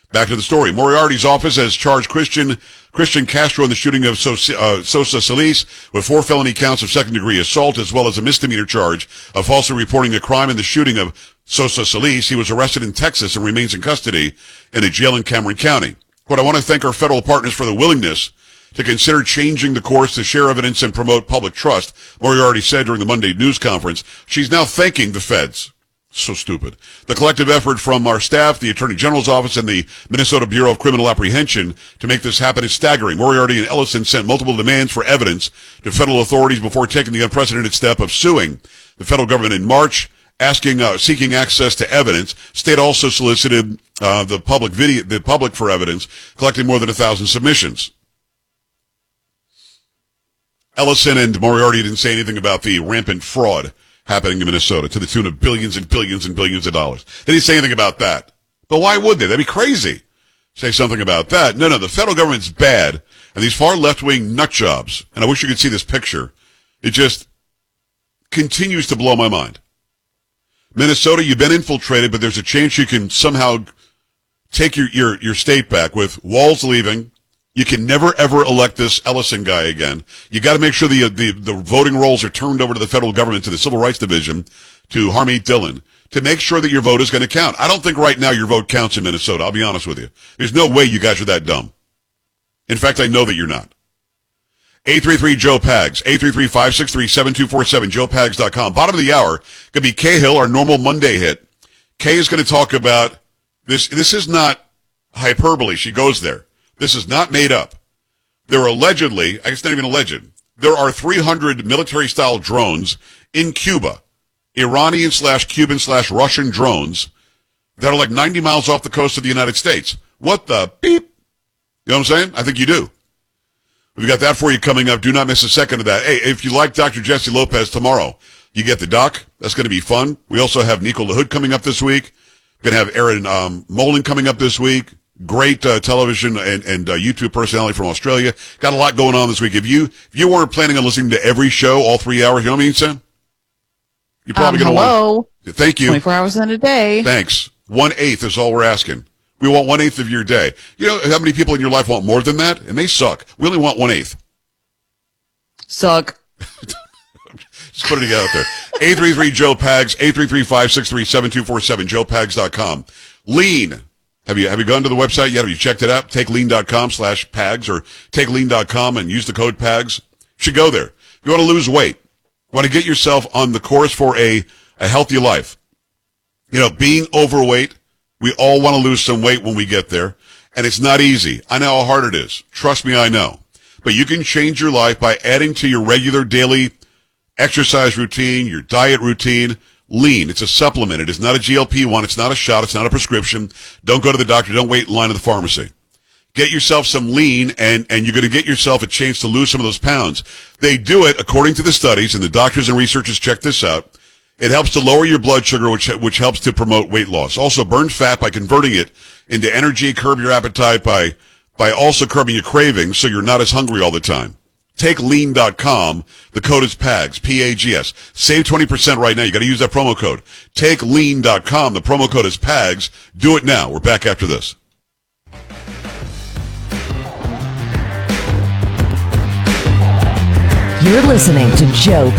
Back to the story. Moriarty's office has charged Christian Castro in the shooting of Sosa Solis with 4 felony counts of second-degree assault, as well as a misdemeanor charge of falsely reporting a crime in the shooting of Sosa Solis. He was arrested in Texas and remains in custody in a jail in Cameron County. Quote, I want to thank our federal partners for the willingness to consider changing the course to share evidence and promote public trust, Moriarty said during the Monday news conference. She's now thanking the feds. So stupid. The collective effort from our staff, the Attorney General's office, and the Minnesota Bureau of Criminal Apprehension to make this happen is staggering. Moriarty and Ellison sent multiple demands for evidence to federal authorities before taking the unprecedented step of suing the federal government in March, seeking access to evidence. State also solicited the public for evidence, collecting more than 1,000 submissions. Ellison and Moriarty didn't say anything about the rampant fraud happening in Minnesota to the tune of billions and billions and billions of dollars. They didn't say anything about that. But why would they? That'd be crazy. Say something about that. No, the federal government's bad, and these far left-wing nut jobs, and I wish you could see this picture, it just continues to blow my mind. Minnesota, you've been infiltrated, but there's a chance you can somehow take your state back with Walz leaving. You can never, ever elect this Ellison guy again. You got to make sure the voting rolls are turned over to the federal government, to the Civil Rights Division, to Harmeet Dillon, to make sure that your vote is going to count. I don't think right now your vote counts in Minnesota. I'll be honest with you. There's no way you guys are that dumb. In fact, I know that you're not. 833-JOE-PAGS, 833-563-7247, joepags.com. Bottom of the hour, going to be Cahill, our normal Monday hit. Kay is going to talk about this. This is not hyperbole. She goes there. This is not made up. There are allegedly, I guess not even alleged, there are 300 military-style drones in Cuba, Iranian/Cuban/Russian drones that are like 90 miles off the coast of the United States. What the beep? You know what I'm saying? I think you do. We've got that for you coming up. Do not miss a second of that. Hey, if you like Dr. Jesse Lopez tomorrow, you get the doc. That's going to be fun. We also have Nico LaHood coming up this week. We're going to have Aaron Molan coming up this week. Great television and YouTube personality from Australia. Got a lot going on this week. If you weren't planning on listening to every show, all 3 hours, you know what I mean, Sam? You're probably going to want... Thank you. 24 hours in a day. Thanks. 1/8 is all we're asking. We want 1/8 of your day. You know how many people in your life want more than that? And they suck. We only want 1/8. Suck. Just putting it out there. 833-JOE-PAGS, 833-563-7247, joepags.com. Lean. Have you gone to the website yet? Have you checked it out? TakeLean.com/PAGS or TakeLean.com and use the code PAGS. You should go there. If you want to lose weight, want to get yourself on the course for a healthy life. You know, being overweight, we all want to lose some weight when we get there, and it's not easy. I know how hard it is. Trust me, I know. But you can change your life by adding to your regular daily exercise routine, your diet routine, Lean. It's a supplement. It is not a GLP-1. It's not a shot. It's not a prescription. Don't go to the doctor. Don't wait in line at the pharmacy. Get yourself some Lean, and you're going to get yourself a chance to lose some of those pounds. They do it according to the studies, and the doctors and researchers check this out. It helps to lower your blood sugar, which helps to promote weight loss. Also, burn fat by converting it into energy, curb your appetite by also curbing your cravings so you're not as hungry all the time. TakeLean.com. The code is PAGS, P-A-G-S. Save 20% right now. You got to use that promo code. TakeLean.com. The promo code is PAGS. Do it now. We're back after this. You're listening to Joe